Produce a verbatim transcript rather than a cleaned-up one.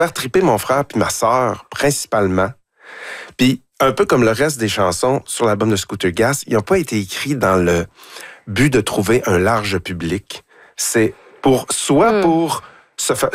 faire triper mon frère puis ma sœur, principalement. Puis, un peu comme le reste des chansons sur l'album de Scooter Gas, ils n'ont pas été écrits dans le but de trouver un large public. C'est pour soit mm. pour se, fa-